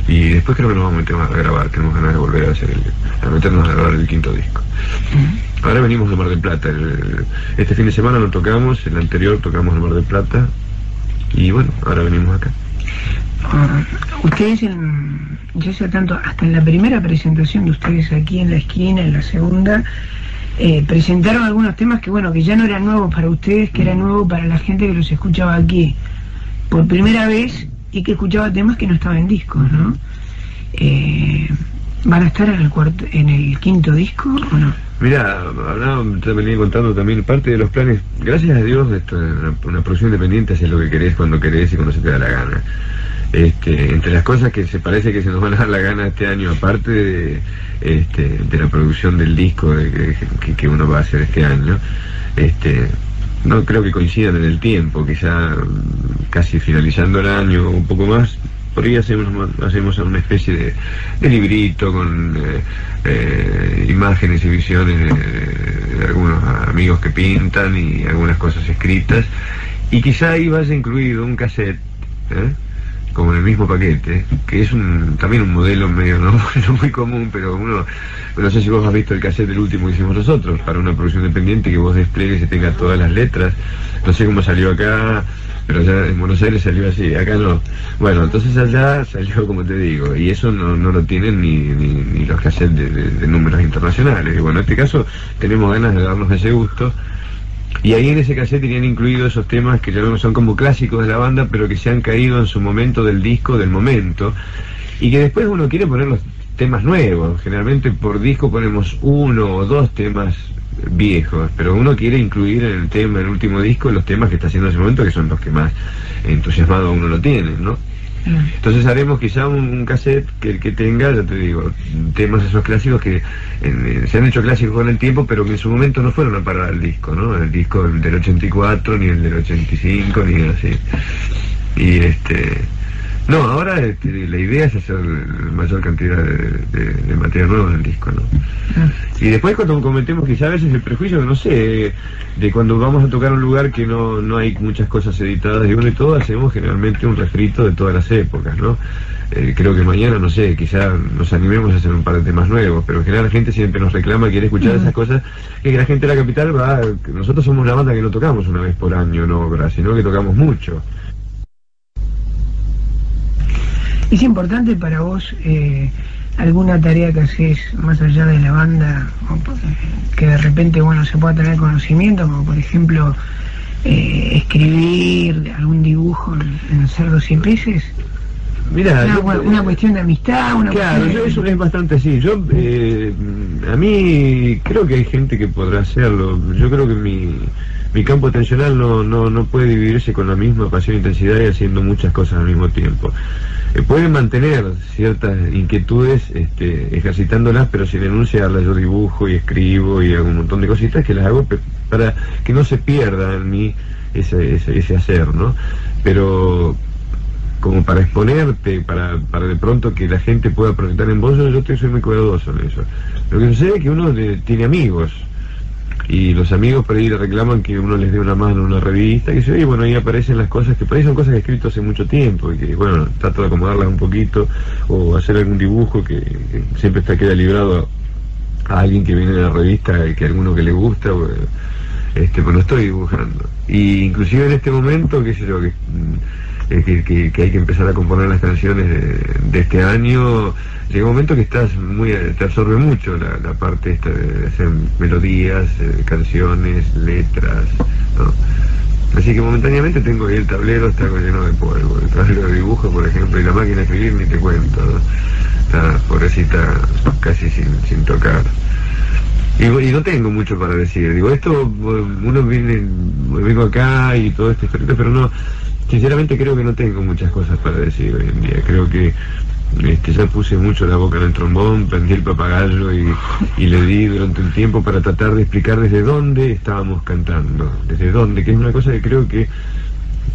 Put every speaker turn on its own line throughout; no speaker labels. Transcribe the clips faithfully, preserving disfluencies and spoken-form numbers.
Y después creo que nos vamos a meter a grabar, tenemos ganas de volver a hacer el, a meternos a grabar el quinto disco. Uh-huh. Ahora venimos de Mar del Plata, el, este fin de semana lo tocamos, el anterior tocamos en Mar del Plata, y bueno, ahora venimos acá.
Uh, ustedes, en, yo sé tanto, hasta en la primera presentación de ustedes aquí en la esquina, en la segunda, eh, presentaron algunos temas que bueno, que ya no eran nuevos para ustedes, que eran nuevos para la gente que los escuchaba aquí por primera vez y que escuchaba temas que no estaban en discos, ¿no? Eh, ¿Van a estar en el cuarto, en el quinto disco o no?
Mira, hablaba, te venía contando también parte de los planes. Gracias a Dios, esto, una, una producción independiente haces lo que querés, cuando querés y cuando se te da la gana. Este, entre las cosas que se parece que se nos van a dar la gana este año, aparte de, este, de la producción del disco de, que, que uno va a hacer este año, este, no creo que coincidan en el tiempo, quizá casi finalizando el año o un poco más. Por ahí hacemos, hacemos una especie de, de librito con eh, eh, imágenes y visiones de, de algunos amigos que pintan y algunas cosas escritas, y quizá ahí vaya incluido un cassette, ¿eh? Como en el mismo paquete, que es un también un modelo medio no, no muy común, pero uno, no sé si vos has visto el cassette del último que hicimos nosotros, para una producción independiente, que vos despliegues y tenga todas las letras. No sé cómo salió acá, pero ya en Buenos Aires salió así, acá no. Bueno, entonces allá salió como te digo, y eso no, no lo tienen ni, ni, ni los cassettes de, de, de números internacionales. Y bueno, en este caso tenemos ganas de darnos ese gusto, y ahí en ese cassette tenían incluidos esos temas que ya no son como clásicos de la banda, pero que se han caído en su momento del disco, del momento, y que después uno quiere poner los temas nuevos. Generalmente por disco ponemos uno o dos temas viejos, pero uno quiere incluir en el tema, en el último disco, los temas que está haciendo en ese momento, que son los que más entusiasmado a uno lo tienen, ¿no? Entonces haremos quizá un, un cassette que, que tenga, ya te digo, temas esos clásicos que en, se han hecho clásicos con el tiempo, pero que en su momento no fueron a parar al disco, ¿no? El disco del ochenta y cuatro, ni el del ochenta y cinco, ni así. Y este... No, ahora este, la idea es hacer la mayor cantidad de, de, de material nuevo en el disco, ¿no? Ah. Y después cuando cometemos quizá a veces el prejuicio, no sé, de cuando vamos a tocar un lugar que no, no hay muchas cosas editadas y uno y todo, hacemos generalmente un refrito de todas las épocas, ¿no? Eh, creo que mañana, no sé, quizá nos animemos a hacer un par de temas nuevos, pero en general la gente siempre nos reclama, quiere escuchar uh-huh. esas cosas, que la gente de la capital va, nosotros somos una banda que no tocamos una vez por año en obra, sino que tocamos mucho.
¿Es importante para vos eh, alguna tarea que haces más allá de la banda, que de repente bueno se pueda tener conocimiento, como por ejemplo eh, escribir algún dibujo en, en Cerdos y Peces?
Mira,
una,
yo,
una cuestión de amistad, una
claro,
cuestión de...
yo, eso es bastante así. Yo, eh, a mí creo que hay gente que podrá hacerlo. Yo creo que mi, mi campo atencional no, no, no puede dividirse con la misma pasión e intensidad y haciendo muchas cosas al mismo tiempo. Eh, pueden mantener ciertas inquietudes este, ejercitándolas, pero sin enunciarlas. Yo dibujo y escribo y hago un montón de cositas que las hago para que no se pierda en mí ese, ese, ese hacer, ¿no? Pero como para exponerte, para, para de pronto que la gente pueda proyectar en vos, yo, yo soy muy cuidadoso en eso. Lo que sucede es que uno de, tiene amigos, y los amigos por ahí le reclaman que uno les dé una mano en una revista, y dice, y bueno, ahí aparecen las cosas que por ahí son cosas que he escrito hace mucho tiempo, y que bueno, trato de acomodarlas un poquito, o hacer algún dibujo que, que siempre está queda librado a, a alguien que viene de la revista, y que a alguno que le gusta, o, este, pues no estoy dibujando. Y inclusive en este momento, qué sé yo, que... Que, que, que hay que empezar a componer las canciones de, de este año, llega un momento que estás muy, te absorbe mucho la, la parte esta de hacer melodías, eh, canciones, letras, ¿no? Así que momentáneamente tengo ahí el tablero, está lleno de polvo, el tablero de dibujo, por ejemplo, y la máquina de escribir ni te cuento, ¿no? Está pobrecita casi sin, sin tocar. Y, y no tengo mucho para decir, digo, esto, uno viene, vengo acá y todo este historieta, pero no... Sinceramente creo que no tengo muchas cosas para decir hoy en día. Creo que este, ya puse mucho la boca en el trombón, prendí el papagayo y, y le di durante un tiempo para tratar de explicar desde dónde estábamos cantando, desde dónde, que es una cosa que creo que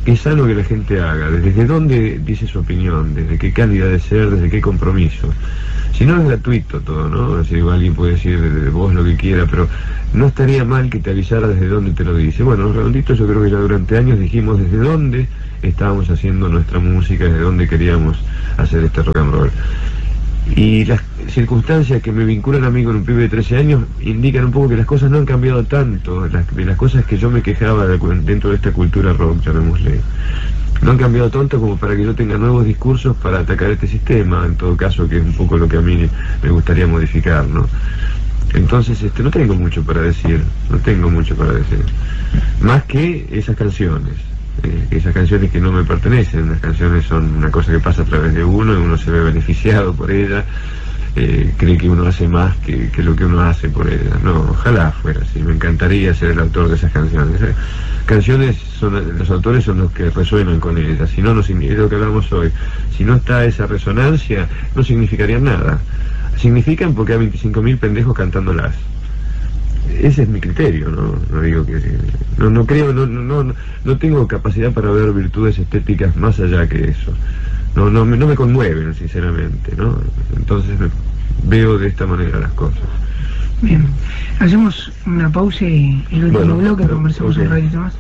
es sano que la gente haga, desde dónde dice su opinión, desde qué calidad de ser, desde qué compromiso. Si no, es gratuito todo, ¿no? Si alguien puede decir de vos lo que quiera, pero no estaría mal que te avisara desde dónde te lo dice. Bueno, Redondito, yo creo que ya durante años dijimos desde dónde estábamos haciendo nuestra música, desde dónde queríamos hacer este rock and roll. Y las circunstancias que me vinculan a mí con un pibe de trece años indican un poco que las cosas no han cambiado tanto, las, de las cosas que yo me quejaba de, dentro de esta cultura rock, llamémosle. No han cambiado tanto como para que yo tenga nuevos discursos para atacar este sistema, en todo caso, que es un poco lo que a mí me gustaría modificar, ¿no? Entonces, este, no tengo mucho para decir, no tengo mucho para decir. Más que esas canciones, eh, esas canciones que no me pertenecen, las canciones son una cosa que pasa a través de uno y uno se ve beneficiado por ella, eh, cree que uno hace más que, que lo que uno hace por ella. No, ojalá fuera así, me encantaría ser el autor de esas canciones. ¿eh? Canciones, son los autores son los que resuenan con ellas, si no, no significa, es lo que hablamos hoy, si no está esa resonancia, no significarían nada. Significan porque hay veinticinco mil pendejos cantándolas. Ese es mi criterio, no, no digo que no, no creo, no, no, no, no tengo capacidad para ver virtudes estéticas más allá que eso. No, no, no me conmueven, sinceramente, ¿no? Entonces me, veo de esta manera las cosas.
Bien, hacemos una pausa y el último bueno, bloque pero, conversamos okay. un ratito más.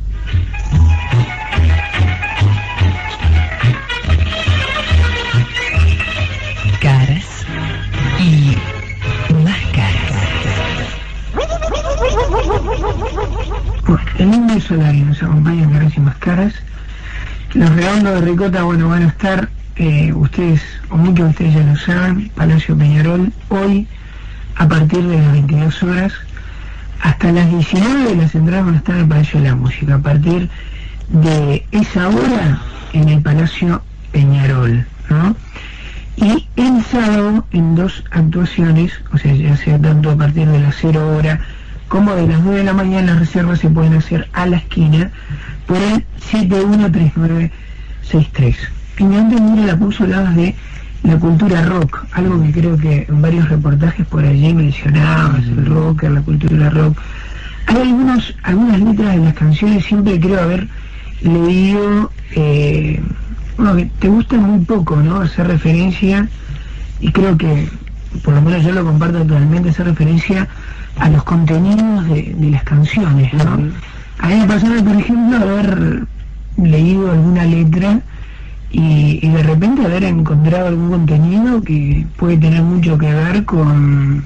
Caras y más caras.
Bueno, el Indio Solari nos acompaña en Caras y más caras. Los Redondos de Ricota, bueno, van a estar, eh, ustedes, o muchos de ustedes ya lo saben, Palacio Peñarol, hoy a partir de las veintidós horas hasta las diecinueve las entradas van a estar en el Palacio de la Música. A partir de esa hora en el Palacio Peñarol, ¿no? Y el sábado en dos actuaciones, o sea, ya sea tanto a partir de las cero hora como de las nueve de la mañana, las reservas se pueden hacer a la esquina por el siete uno tres nueve seis tres. Y antes, mira, la puso hablabas de la cultura rock, algo que creo que en varios reportajes por allí mencionabas, el rocker, la cultura rock. Hay algunos, algunas letras de las canciones, siempre creo haber leído, eh, bueno, que te gusta muy poco, ¿no? Hacer referencia, y creo que, por lo menos yo lo comparto totalmente, hacer referencia a los contenidos de, de las canciones, ¿no? Uh-huh. A mí me pasó, por ejemplo, haber leído alguna letra y, y de repente haber encontrado algún contenido que puede tener mucho que ver con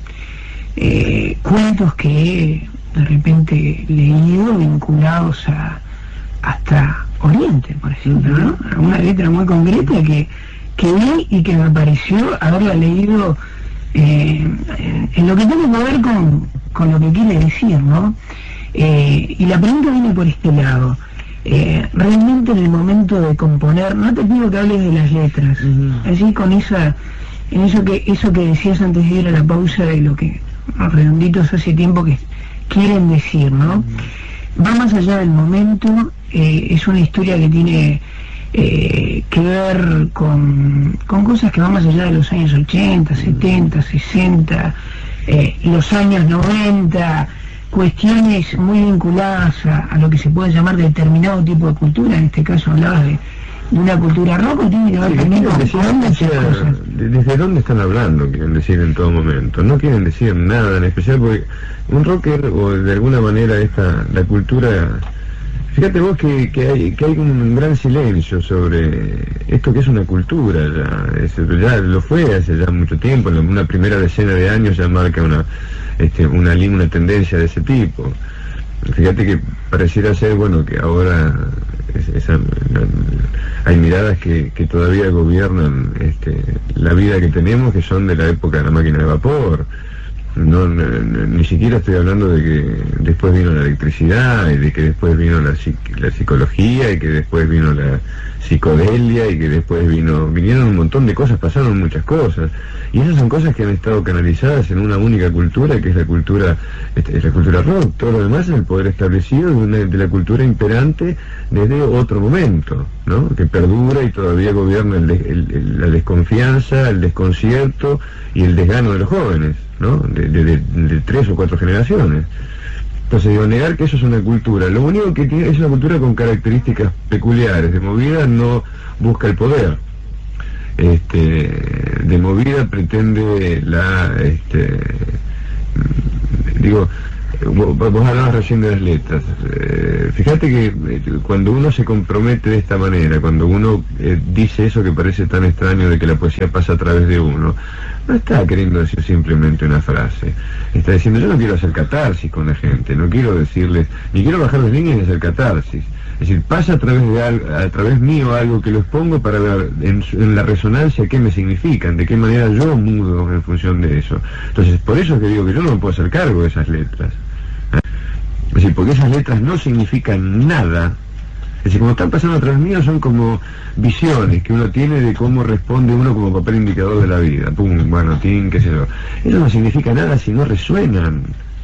eh, cuentos que de repente he leído vinculados a hasta Oriente, por ejemplo, ¿no? Una letra muy concreta que, que vi y que me pareció haberla leído eh, en, en lo que tiene que ver con, con lo que quiere decir, ¿no? Eh, y la pregunta viene por este lado. Eh, realmente en el momento de componer, no te pido que hables de las letras, uh-huh. así con esa, en eso que eso que decías antes de ir a la pausa de lo que los Redonditos hace tiempo que quieren decir, ¿no? Uh-huh. Va más allá del momento, eh, es una historia que tiene eh, que ver con, con cosas que van más allá de los años ochenta, setenta, sesenta, eh, los años noventa, cuestiones muy vinculadas a, a lo que se puede llamar determinado tipo de cultura. En este caso hablabas de, de una cultura rock, o tiene que ver sí, también con decir,
decir, cosas. ¿Desde dónde están hablando? Quieren decir en todo momento. No quieren decir nada en especial, porque un rocker, o de alguna manera esta la cultura... Fíjate vos que, que, hay, que hay un gran silencio sobre esto que es una cultura, ya, es, ya lo fue hace ya mucho tiempo, en una primera decena de años ya marca una este, una línea, una tendencia de ese tipo. Fíjate que pareciera ser, bueno, que ahora es, esa, hay miradas que, que todavía gobiernan este, la vida que tenemos, que son de la época de la máquina de vapor. No, no, ni siquiera estoy hablando de que después vino la electricidad, y de que después vino la, la psicología, y que después vino la psicodelia, y que después vino vinieron un montón de cosas, pasaron muchas cosas, y esas son cosas que han estado canalizadas en una única cultura, que es la cultura es la cultura rock. Todo lo demás es el poder establecido de, una, de la cultura imperante desde otro momento, ¿no? Que perdura y todavía gobierna el, el, el, la desconfianza, el desconcierto y el desgano de los jóvenes, ¿no? De, de, de, de tres o cuatro generaciones. Entonces digo, negar que eso es una cultura, lo único que tiene es una cultura con características peculiares. De movida no busca el poder, este, de movida pretende la, este, digo, vos, vos hablabas recién de las letras, eh, fíjate que eh, cuando uno se compromete de esta manera, cuando uno eh, dice eso que parece tan extraño de que la poesía pasa a través de uno, no está queriendo decir simplemente una frase, está diciendo yo no quiero hacer catarsis con la gente, no quiero decirles, ni quiero bajar las líneas y hacer catarsis, es decir, pasa a través de algo, a través mío algo que lo expongo para ver en, en la resonancia qué me significan, de qué manera yo mudo en función de eso. Entonces por eso es que digo que yo no me puedo hacer cargo de esas letras, ¿eh? Es decir, porque esas letras no significan nada. Es decir, como están pasando atrás mío, son como visiones que uno tiene de cómo responde uno como papel indicador de la vida. Pum, bueno, tin, qué sé yo. Eso no significa nada si no resuenan.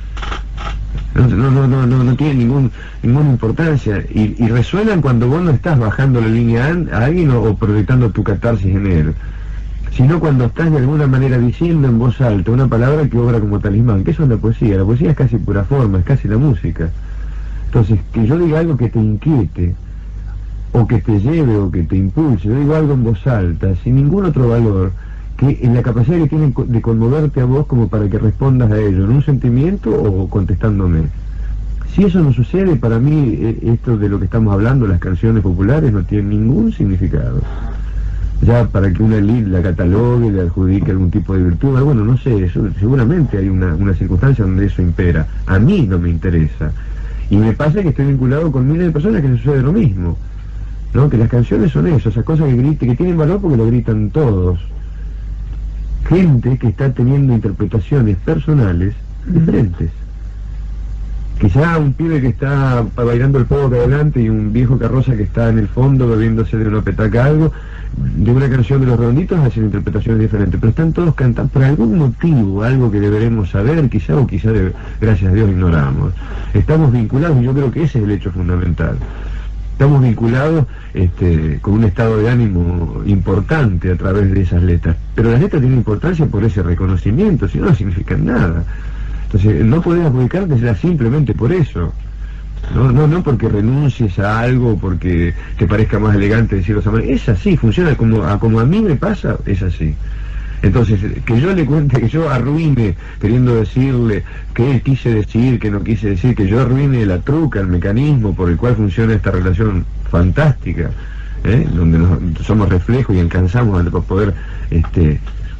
No, no, no, no, no, no tiene ningún, ninguna importancia. Y, y resuenan cuando vos no estás bajando la línea a, a alguien o, o proyectando tu catarsis en él, sino cuando estás de alguna manera diciendo en voz alta una palabra que obra como talismán. ¿Qué es la poesía? La poesía es casi pura forma, es casi la música. Entonces, que yo diga algo que te inquiete, o que te lleve, o que te impulse, yo digo algo en voz alta, sin ningún otro valor, que en la capacidad que tienen de conmoverte a vos como para que respondas a ello, en un sentimiento o contestándome. Si eso no sucede, para mí, esto de lo que estamos hablando, las canciones populares, no tienen ningún significado. Ya para que una elite la catalogue, le adjudique algún tipo de virtud, bueno, no sé, eso, seguramente hay una, una circunstancia donde eso impera. A mí no me interesa. Y me pasa que estoy vinculado con miles de personas que les sucede lo mismo, ¿no? Que las canciones son eso, esas cosas que griten, que tienen valor porque lo gritan todos. Gente que está teniendo interpretaciones personales diferentes. Quizá un pibe que está bailando el pogo que adelante y un viejo carroza que está en el fondo bebiéndose de una petaca algo, de una canción de Los Redonditos hacen interpretaciones diferentes, pero están todos cantando por algún motivo, algo que deberemos saber, quizá o quizá, de, gracias a Dios, ignoramos. Estamos vinculados y yo creo que ese es el hecho fundamental. Estamos vinculados este, con un estado de ánimo importante a través de esas letras, pero las letras tienen importancia por ese reconocimiento, si no, no significan nada. Entonces, no podés adjudicártela simplemente por eso. No, no, no porque renuncies a algo, porque te parezca más elegante decirlo de esa manera. Es así, funciona como a, como a mí me pasa, es así. Entonces, que yo le cuente, que yo arruine, queriendo decirle qué quise decir, qué no quise decir, que yo arruine la truca, el mecanismo por el cual funciona esta relación fantástica, ¿eh? Donde nos, somos reflejos y alcanzamos a poder este,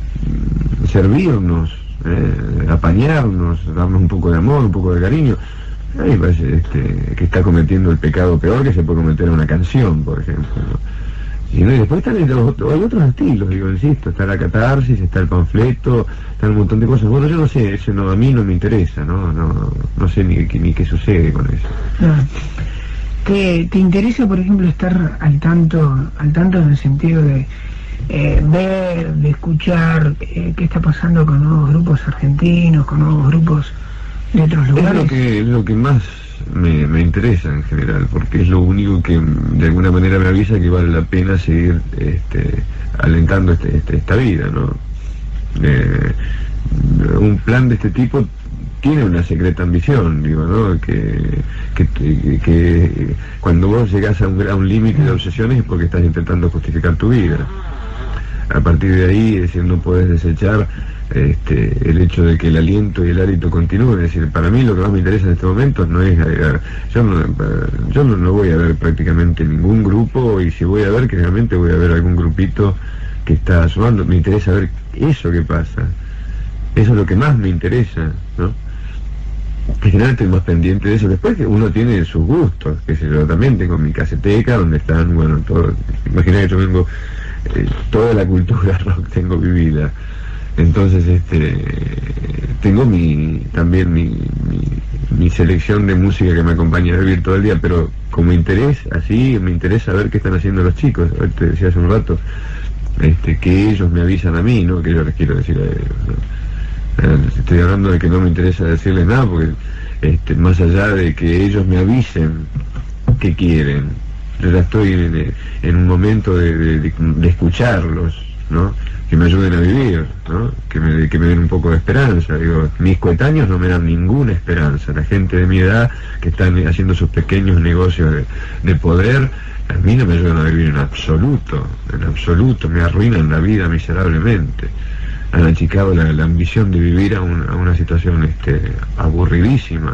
servirnos, ¿eh? Apañarnos, darnos un poco de amor, un poco de cariño. A mí me parece este, que está cometiendo el pecado peor que se puede cometer en una canción, por ejemplo, ¿no? Y, no, y después están los, hay otros estilos, digo, insisto, está la catarsis, está el panfleto, está un montón de cosas. Bueno, yo no sé, eso no, a mí no me interesa, no no, no sé ni, ni qué sucede con eso.
No. ¿Te, ¿Te interesa, por ejemplo, estar al tanto, al tanto en el sentido de eh, ver, de escuchar eh, qué está pasando con nuevos grupos argentinos, con nuevos grupos de otros lugares?
Es lo que, lo que más me, me interesa en general, porque es lo único que de alguna manera me avisa que vale la pena seguir este, alentando este, este, esta vida, ¿no? Eh, un plan de este tipo tiene una secreta ambición, digo, ¿no? Que, que, que, que cuando vos llegás a un, a un límite de obsesiones es porque estás intentando justificar tu vida. A partir de ahí, es decir, no podés desechar este, el hecho de que el aliento y el hálito continúen. Es decir, para mí lo que más me interesa en este momento no es agregar. Yo no, yo no, no voy a ver prácticamente ningún grupo, y si voy a ver, que realmente voy a ver algún grupito que está sumando. Me interesa ver eso que pasa. Eso es lo que más me interesa, ¿no? En general estoy más pendiente de eso. Después que uno tiene sus gustos, que sé yo, también tengo mi caseteca donde están, bueno, todo. Imagina que yo vengo, eh, toda la cultura rock tengo vivida. Entonces, este, tengo mi, también mi, mi, mi selección de música que me acompaña a vivir todo el día, pero como interés, así, me interesa ver qué están haciendo los chicos. Te decía hace un rato, este, que ellos me avisan a mí, no que yo les quiero decir a ellos, ¿no? Estoy hablando de que no me interesa decirles nada, porque este, más allá de que ellos me avisen qué quieren, yo ya estoy en, en un momento de, de, de escucharlos, ¿no? que me ayuden a vivir, ¿no? Que me, que me den un poco de esperanza. Digo, mis coetáneos no me dan ninguna esperanza. La gente de mi edad que están haciendo sus pequeños negocios de, de poder, a mí no me ayudan a vivir en absoluto, en absoluto, me arruinan la vida miserablemente. Han achicado la, la ambición de vivir a, un, a una situación este, aburridísima.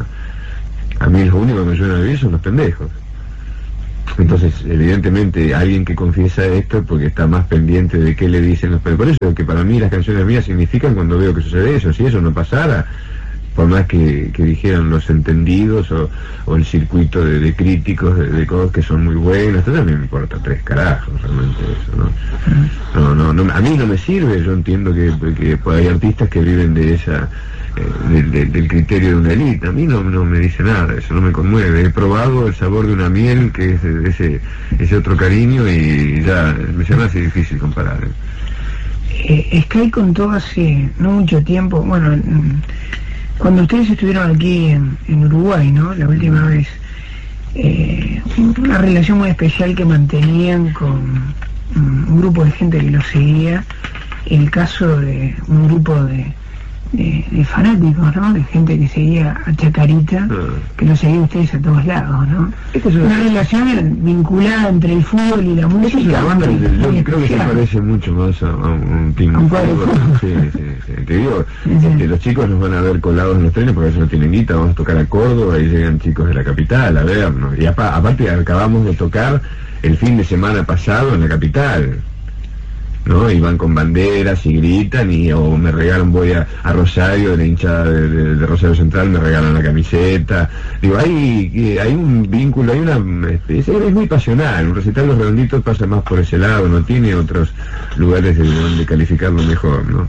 A mí lo único que me ayudan a vivir son los pendejos. Entonces, evidentemente, alguien que confiesa esto porque está más pendiente de qué le dicen los pendejos. Por eso que para mí las canciones mías significan cuando veo que sucede eso. Si eso no pasara, por más que, que dijeran los entendidos o, o el circuito de, de críticos de, de cosas que son muy buenas, esto también me importa tres carajos realmente eso, ¿no? No, no, no, a mí no me sirve. Yo entiendo que, que hay artistas que viven de esa eh, de, de, del criterio de una élite. A mí no, no me dice nada, eso no me conmueve. He probado el sabor de una miel, que es ese, ese otro cariño, y ya me se me hace difícil comparar.
Eh, eh, Sky contó hace no mucho tiempo, bueno, en, cuando ustedes estuvieron aquí en, en Uruguay, ¿no? La última vez, eh, una relación muy especial que mantenían con um, un grupo de gente que los seguía, el caso de un grupo de, de, de fanáticos, ¿no? De gente que seguía a Chacarita, uh. que los seguía ustedes a todos lados, ¿no? Es una relación vinculada entre el fútbol y la música.
Es una banda, yo creo especial. Que se parece mucho más a, a un team
un fútbol.
Sí, sí, sí. Te digo, sí. Este, los chicos nos van a ver colados en los trenes porque a veces no tienen guita, vamos a tocar a Córdoba y llegan chicos de la capital a vernos. Y apa, aparte acabamos de tocar el fin de semana pasado en la capital, ¿no? Y van con banderas y gritan, y o me regalan, voy a, a Rosario, de la hinchada de, de, de Rosario Central, me regalan la camiseta. Digo, hay hay un vínculo, hay una este, es, es muy pasional. Un recital de Los Redonditos pasa más por ese lado, no tiene otros lugares de donde calificarlo mejor, ¿no?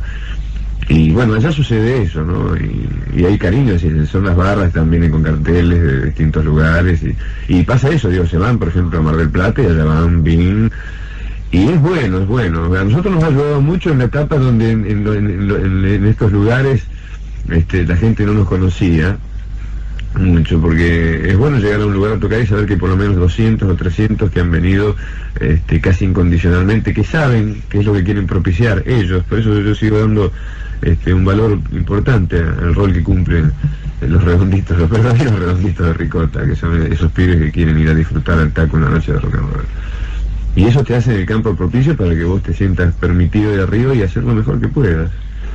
Y bueno, allá sucede eso, ¿no? Y, y hay cariño, son las barras, también vienen con carteles de distintos lugares, y, y pasa eso, digo, se van, por ejemplo, a Mar del Plata, y allá van, vienen. Y es bueno, es bueno. A nosotros nos ha ayudado mucho en la etapa donde en, en, en, en, en estos lugares este, la gente no nos conocía mucho, porque es bueno llegar a un lugar a tocar y saber que por lo menos doscientos o trescientos que han venido este, casi incondicionalmente, que saben qué es lo que quieren propiciar ellos. Por eso yo sigo dando este, un valor importante al rol que cumplen los redonditos, los verdaderos redonditos de ricota, que son esos pibes que quieren ir a disfrutar al taco una noche de rock and roll. Y eso te hace en el campo propicio para que vos te sientas permitido de arriba y hacer lo mejor que puedas.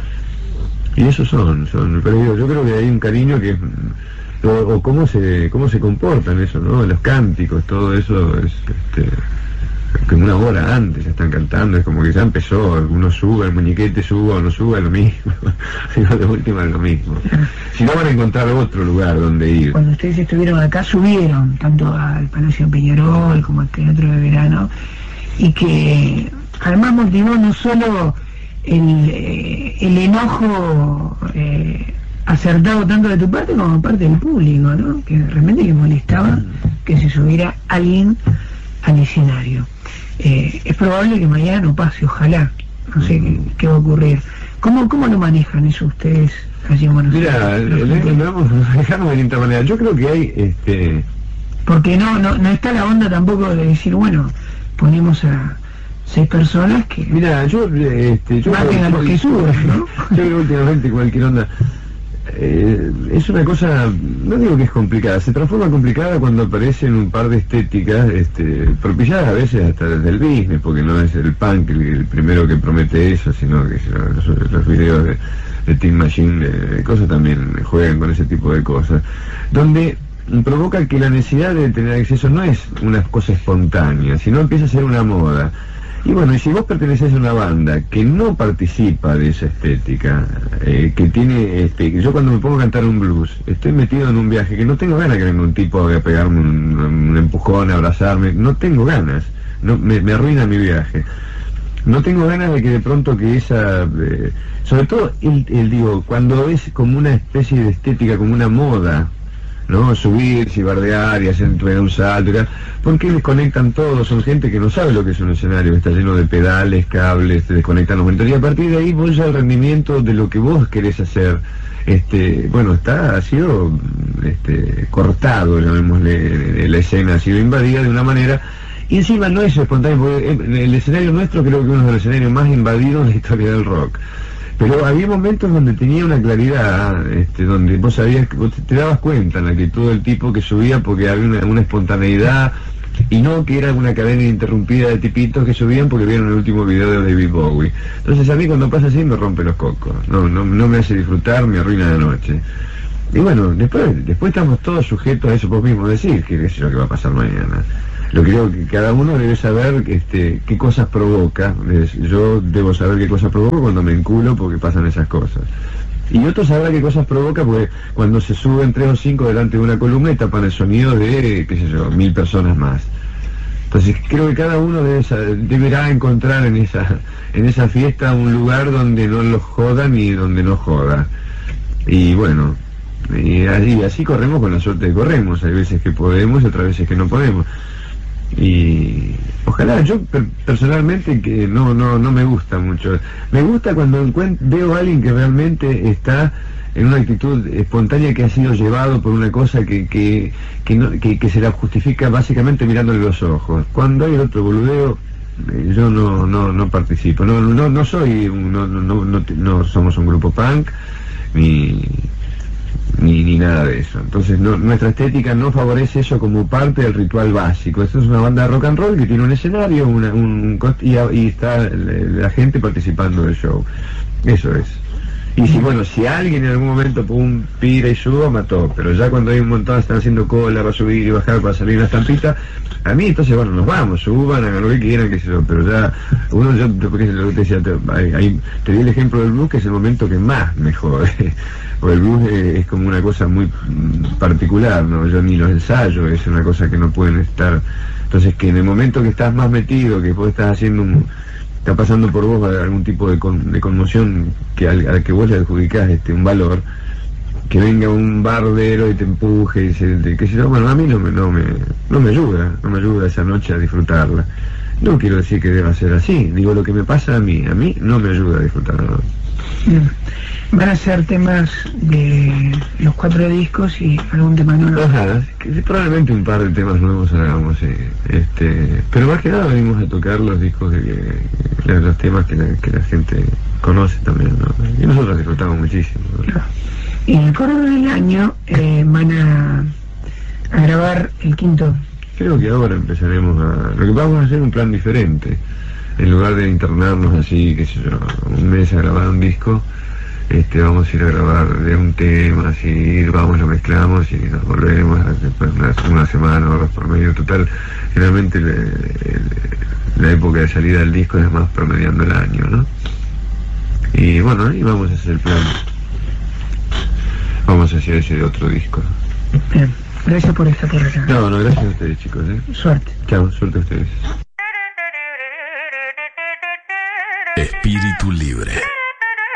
Y esos son, son, pero yo creo que hay un cariño que, o, o cómo se cómo se comportan eso, ¿no? Los cánticos, todo eso es este, como una hora antes ya están cantando, es como que ya empezó, uno suba, el muñequete suba o no suba, es lo mismo, sino de última es lo mismo. Si no, van a encontrar otro lugar donde ir.
Cuando ustedes estuvieron acá subieron tanto al Palacio Peñarol como al Teatro de Verano, y que además motivó no solo el, eh, el enojo eh, acertado tanto de tu parte como de parte del público, ¿no? Que de repente le molestaba que se subiera alguien al escenario. Eh, es probable que mañana no pase, ojalá, no sé qué, qué va a ocurrir. ¿Cómo, cómo lo manejan eso ustedes allí en Buenos
Aires? Mira, lo vamos a manejar de distinta manera. Yo creo que hay este
porque no, no, no está la onda tampoco de decir, bueno, ponemos a seis personas que
mira, yo este yo
maten a los que suben, ¿no?
Yo creo que últimamente cualquier onda eh, es una cosa, no digo que es complicada, se transforma complicada cuando aparecen un par de estéticas este, propiciadas a veces hasta desde el business, porque no es el punk el, el primero que promete eso, sino que los, los videos de, de Team Machine, de, de cosas también juegan con ese tipo de cosas, donde provoca que la necesidad de tener acceso no es una cosa espontánea, sino empieza a ser una moda. Y bueno, y si vos pertenecés a una banda que no participa de esa estética, eh, que tiene, este, yo cuando me pongo a cantar un blues, estoy metido en un viaje que no tengo ganas que venga un tipo a pegarme un, un empujón, a abrazarme, no tengo ganas, no, me, me arruina mi viaje. No tengo ganas de que de pronto que esa, eh, sobre todo, el, el, digo, cuando es como una especie de estética, como una moda, ¿no? Subirse y bardear y hacer un salto y tal. ¿Por qué desconectan todos? Son gente que no sabe lo que es un escenario, que está lleno de pedales, cables, te desconectan los monitores, y a partir de ahí vos ya el rendimiento de lo que vos querés hacer, este, bueno, está, ha sido este, cortado, llamémosle, la escena ha sido invadida de una manera Y encima no es espontáneo, porque el escenario nuestro creo que es uno de los escenarios más invadidos en la historia del rock. Pero había momentos donde tenía una claridad, este, donde vos sabías, vos te dabas cuenta en la actitud del tipo que subía porque había una, una espontaneidad, y no que era una cadena interrumpida de tipitos que subían porque vieron el último video de David Bowie. Entonces a mí cuando pasa así me rompe los cocos, no, no, no me hace disfrutar, me arruina la noche. Y bueno, después después estamos todos sujetos a eso, vos mismo decir que es lo que va a pasar mañana. Lo que creo que cada uno debe saber este, qué cosas provoca. Yo debo saber qué cosas provoca cuando me enculo porque pasan esas cosas. Y otro sabrá qué cosas provoca porque cuando se suben tres o cinco delante de una columna y tapan el sonido de, qué sé yo, mil personas más. Entonces creo que cada uno debe, deberá encontrar en esa, en esa fiesta un lugar donde no lo jodan y donde no joda. Y bueno, y así, así corremos con la suerte que corremos. Hay veces que podemos y otras veces que no podemos. Y ojalá, yo per personalmente que no no no me gusta mucho. Me gusta cuando veo a alguien que realmente está en una actitud espontánea, que ha sido llevado por una cosa que que que, no, que, que se la justifica básicamente mirándole los ojos. Cuando hay otro boludeo, eh, yo no no no participo. No no no soy no no no, no, no somos un grupo punk ni Ni, ni nada de eso. Entonces no, nuestra estética no favorece eso como parte del ritual básico. Esto es una banda de rock and roll que tiene un escenario una, un, y, y está la gente participando del show. Eso es. Y si bueno, si alguien en algún momento pum, pira y suba, mató. Pero ya cuando hay un montón están haciendo cola para subir y bajar para salir una estampita, a mí entonces bueno, nos vamos, suban, hagan lo que quieran, qué sé yo. Pero ya uno, yo porque lo que te decía, te, ahí, te di el ejemplo del blues, que es el momento que más me jode. Porque el blues es, es como una cosa muy particular, ¿no? Yo ni los ensayo, es una cosa que no pueden estar. Entonces que en el momento que estás más metido, que vos estás haciendo un, está pasando por vos algún tipo de, con, de conmoción que al, al que vos le adjudicás este, un valor, que venga un bardero y te empuje y se, de, qué sé yo, bueno, a mí no me, no me no me ayuda, no me ayuda esa noche a disfrutarla. No quiero decir que deba ser así, digo lo que me pasa a mí, a mí no me ayuda a disfrutarla.
Van a ser temas de los cuatro discos y algún tema nuevo.
Ajá, que probablemente un par de temas nuevos hagamos, sí. este, pero más que nada venimos a tocar los discos de que, los temas que la, que la gente conoce también, ¿no? Y nosotros disfrutamos muchísimo, ¿no?
Claro. Y en el correr del año eh, van a, a grabar el quinto.
Creo que ahora empezaremos a... Lo que vamos a hacer un plan diferente. En lugar de internarnos así, qué sé yo, un mes a grabar un disco, este, vamos a ir a grabar de un tema, así, vamos, lo mezclamos y nos volvemos después una, una semana, horas por medio, total. Generalmente le, le, la época de salida del disco es más promediando el año, ¿no? Y bueno, ahí vamos a hacer el plan. Vamos a hacer ese otro disco.
Bien, gracias por estar por acá.
No, no, gracias a ustedes, chicos, ¿eh?
Suerte.
Chao, suerte a ustedes.
Espíritu Libre.